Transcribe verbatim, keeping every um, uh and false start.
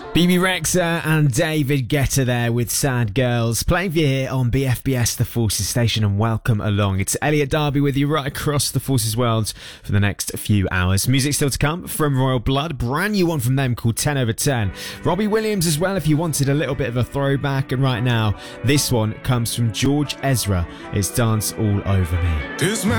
B B Rexha and David Guetta there with Sad Girls, playing for you here on B F B S The Forces Station, and welcome along. It's Elliot Darby with you right across the Forces world for the next few hours. Music still to come from Royal Blood, brand new one from them called ten over ten. Robbie Williams as well if you wanted a little bit of a throwback, and right now this one comes from George Ezra. It's Dance All Over Me. This